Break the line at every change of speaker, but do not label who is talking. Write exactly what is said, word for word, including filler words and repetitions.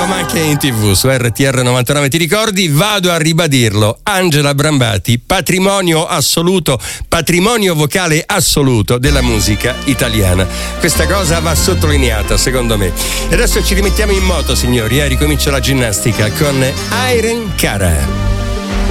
radio ma anche in tv su R T R novantanove. Ti ricordi? Vado a ribadirlo. Angela Brambati, patrimonio assoluto, patrimonio vocale assoluto della musica italiana. Questa cosa va sottolineata, secondo me. E adesso ci rimettiamo in moto, signori, eh? Ricomincia la ginnastica con Irene Cara.